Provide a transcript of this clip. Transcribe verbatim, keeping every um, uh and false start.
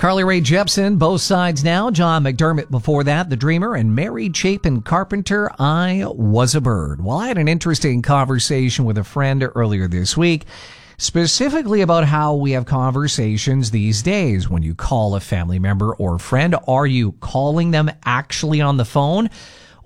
Carly Rae Jepsen, Both Sides Now. John McDermott before that, The Dreamer. And Mary Chapin Carpenter, I Was a Bird. Well, I had an interesting conversation with a friend earlier this week, specifically about how we have conversations these days. When you call a family member or friend, are you calling them actually on the phone?